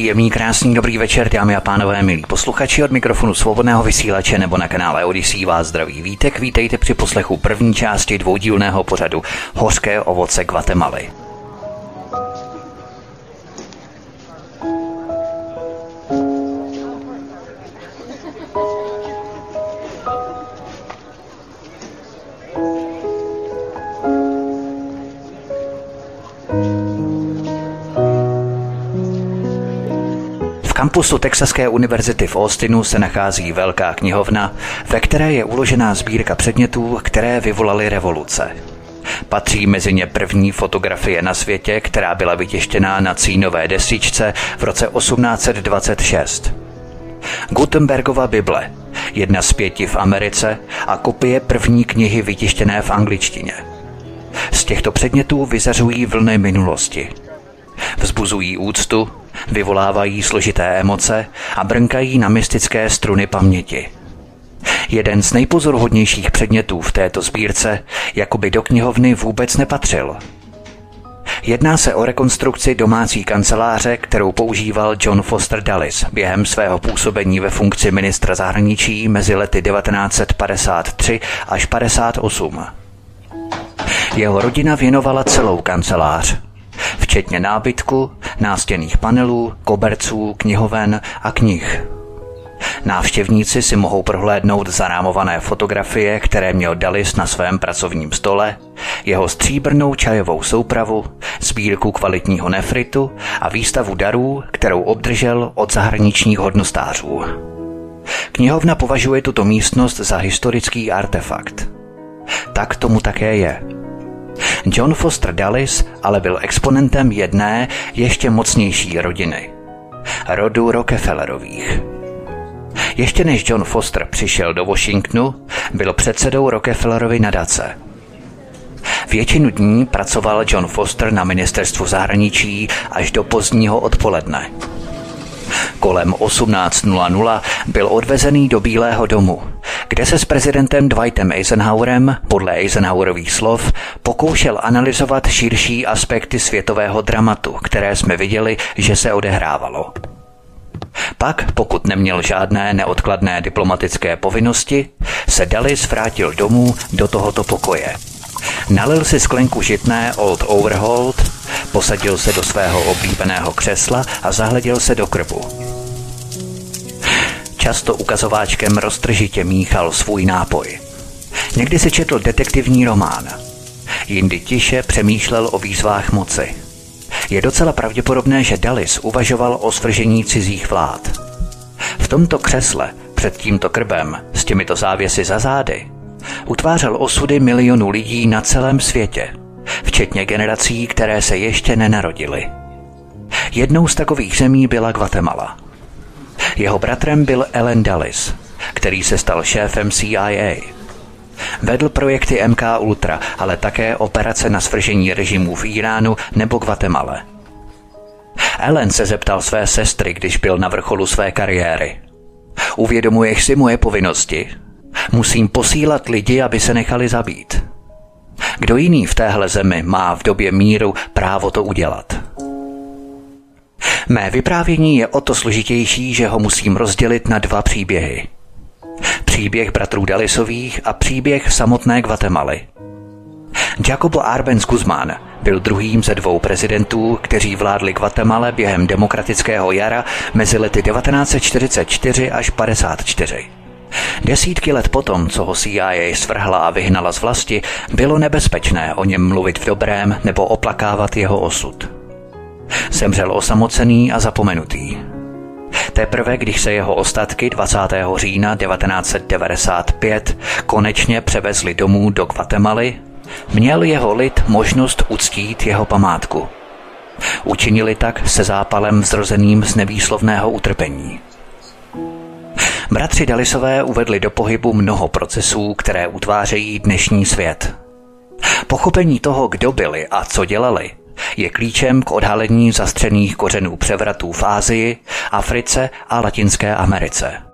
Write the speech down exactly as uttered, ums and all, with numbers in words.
Příjemný, krásný, dobrý večer, dámy a pánové, milí posluchači, od mikrofonu Svobodného vysílače nebo na kanále Odyssey vás zdraví Vítek. Vítejte při poslechu první části dvoudílného pořadu Hořké ovoce Guatemaly. V kampusu Texaské univerzity v Austinu se nachází velká knihovna, ve které je uložená sbírka předmětů, které vyvolaly revoluce. Patří mezi ně první fotografie na světě, která byla vytištěná na cínové desíčce v roce osmnáct set dvacet šest. Gutenbergova Bible, jedna z pěti v Americe a kopie první knihy vytištěné v angličtině. Z těchto předmětů vyzařují vlny minulosti. Vzbuzují úctu, vyvolávají složité emoce a brnkají na mystické struny paměti. Jeden z nejpozoruhodnějších předmětů v této sbírce jakoby do knihovny vůbec nepatřil. Jedná se o rekonstrukci domácí kanceláře, kterou používal John Foster Dulles během svého působení ve funkci ministra zahraničí mezi lety devatenáct set padesát tři až padesát osm. Jeho rodina věnovala celou kancelář, včetně nábytku, nástěnných panelů, koberců, knihoven a knih. Návštěvníci si mohou prohlédnout zarámované fotografie, které měl Dulles na svém pracovním stole, jeho stříbrnou čajovou soupravu, sbírku kvalitního nefritu a výstavu darů, kterou obdržel od zahraničních hodnostářů. Knihovna považuje tuto místnost za historický artefakt. Tak tomu také je. John Foster Dulles ale byl exponentem jedné ještě mocnější rodiny. Rodu Rockefellerových. Ještě než John Foster přišel do Washingtonu, byl předsedou Rockefellerovy nadace. Většinu dní pracoval John Foster na ministerstvu zahraničí až do pozdního odpoledne. Kolem osmnáct hodin byl odvezený do Bílého domu, kde se s prezidentem Dwightem Eisenhowerem, podle Eisenhowerových slov, pokoušel analyzovat širší aspekty světového dramatu, které jsme viděli, že se odehrávalo. Pak, pokud neměl žádné neodkladné diplomatické povinnosti, se Dulles vrátil domů do tohoto pokoje. Nalil si sklenku žitné Old Overholt, posadil se do svého oblíbeného křesla a zahleděl se do krbu. Často ukazováčkem roztržitě míchal svůj nápoj. Někdy si četl detektivní román. Jindy tiše přemýšlel o výzvách moci. Je docela pravděpodobné, že Dulles uvažoval o svržení cizích vlád. V tomto křesle, před tímto krbem, s těmito závěsy za zády, utvářel osudy milionů lidí na celém světě, včetně generací, které se ještě nenarodily. Jednou z takových zemí byla Guatemala. Jeho bratrem byl Allen Dulles, který se stal šéfem C I A. Vedl projekty M K Ultra, ale také operace na svržení režimu v Iránu nebo Guatemale. Allen se zeptal své sestry, když byl na vrcholu své kariéry. Uvědomuješ si moje povinnosti? Musím posílat lidi, aby se nechali zabít. Kdo jiný v téhle zemi má v době míru právo to udělat? Mé vyprávění je o to složitější, že ho musím rozdělit na dva příběhy. Příběh bratrů Dullesových a příběh samotné Guatemaly. Jacobo Arbenz Guzmán byl druhým ze dvou prezidentů, kteří vládli Guatemale během demokratického jara mezi lety devatenáct set čtyřicet čtyři až padesát čtyři. Desítky let potom, co ho C I A svrhla a vyhnala z vlasti, bylo nebezpečné o něm mluvit v dobrém nebo oplakávat jeho osud. Zemřel osamocený a zapomenutý. Teprve, když se jeho ostatky dvacátého října devatenáct set devadesát pět konečně převezli domů do Guatemaly, měl jeho lid možnost uctít jeho památku. Učinili tak se zápalem vzrozeným z nevýslovného utrpení. Bratři Dullesové uvedli do pohybu mnoho procesů, které utvářejí dnešní svět. Pochopení toho, kdo byli a co dělali, je klíčem k odhalení zastřených kořenů převratů v Asii, Africe a Latinské Americe.